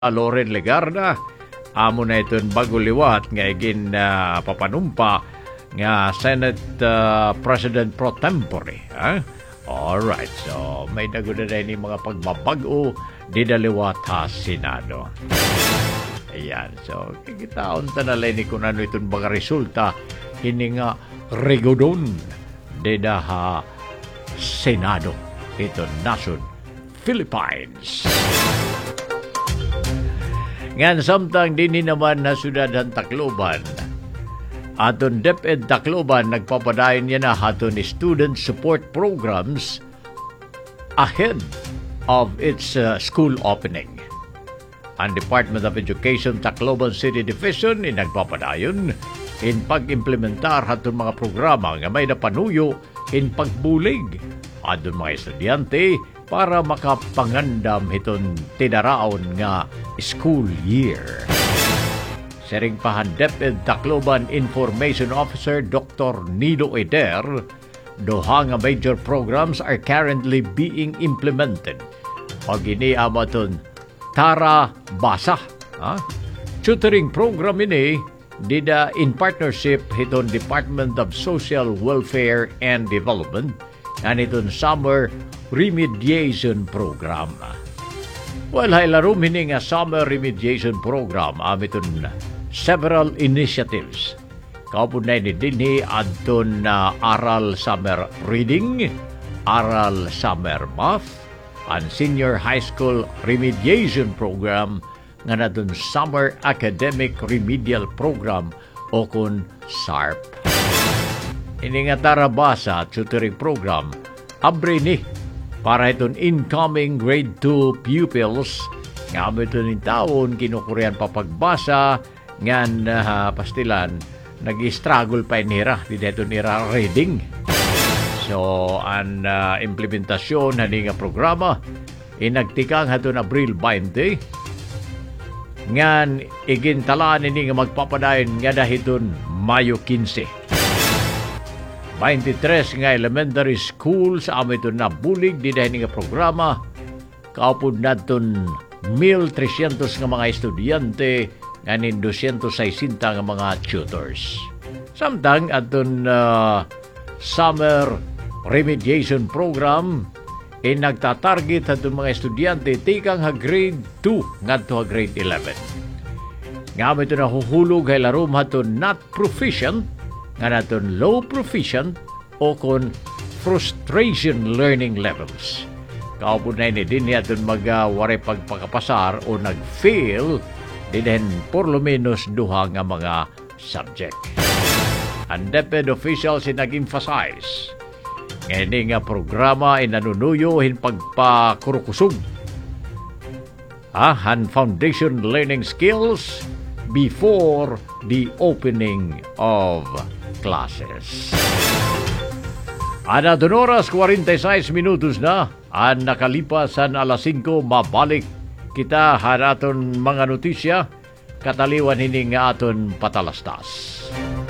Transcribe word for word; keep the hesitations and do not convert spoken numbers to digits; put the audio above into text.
Loren Legarda, amo na iton bago liwat nga igin uh, papanumpa nga Senate uh, President pro tempore. Ha? Alright, so may naguda na ni mga pagbabag-o di daliwat ha Senado. Ayan, so kikitaon ta na lang ni kung ano iton mga resulta ini nga regodon di da ha Senado ito Nation Philippines. Ngan samtang din naman na sudad ang Tacloban. Aton DepEd Tacloban nagpapadayon niya na aton student support programs ahead of its uh, school opening. Ang Department of Education Tacloban City Division ay nagpapadayon in pag-implementar aton mga programa nga may napanuyo in pagbulig aton mga estudyante para makapangandam hiton tinaraon nga school year. Sering pahan DepEd Tacloban Information Officer Doctor Nido Eder, duha nga major programs are currently being implemented. O giniamaton Tara Basa, ha? Tutoring program ini dida in partnership hiton Department of Social Welfare and Development and hiton Summer Remediation Program. Well, hay larum hini nga Summer Remediation Program amiton several initiatives. Kaupod na ni dinhi adton na uh, Aral Summer Reading, Aral Summer Math, and Senior High School Remediation Program nga nadon Summer Academic Remedial Program o kun SARP. Ini nga Tarabasa tutoring program abre ni para itong incoming grade two pupils nga ito ng taon kinukurian pa pagbasa ngan uh, pastilan nag-struggle pa nira di dito nira reading. So ang uh, implementasyon na nga programa inagtikang hatun Abril twenty ngan igintalaan ini nga magpapadayon nga dahiton Mayo fifteen. twenty-three nga elementary school sa amin ito na bulig di dahil nga programa. Kaupod na itong one thousand three hundred nga mga estudyante nga nin two hundred sixty nga mga tutors. Samtang atong uh, summer remediation program ay nagtatarget atong mga estudyante tikang ha grade two ngadto ha grade eleven. Nga amin ito na huhulog ay larom hatong not proficient nga naton low proficient o kon frustration learning levels. Kaupod na ini din naton mag-wari pagpakapasar o nag-fail din por lo menos duha nga mga subject. Ang DepEd officials ay nag-emphasize ngayong nga programa ay nanunuyo hin pagpakurukusog ah, han foundation learning skills before the opening of classes. Ana dun oras, forty-six minutos na. Ang nakalipas ang alas cinco, mabalik kita hanaton mga notisya. Kataliwan hining nga aton patalastas.